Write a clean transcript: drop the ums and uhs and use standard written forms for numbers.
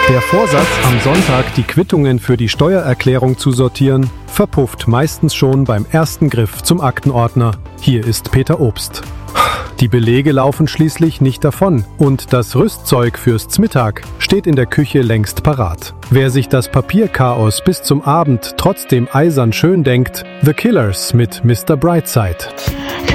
Der Vorsatz, am Sonntag die Quittungen für die Steuererklärung zu sortieren, verpufft meistens schon beim ersten Griff zum Aktenordner. Hier ist Peter Obst. Die Belege laufen schließlich nicht davon und das Rüstzeug fürs Zmittag steht in der Küche längst parat. Wer sich das Papierchaos bis zum Abend trotzdem eisern schön denkt, The Killers mit Mr. Brightside.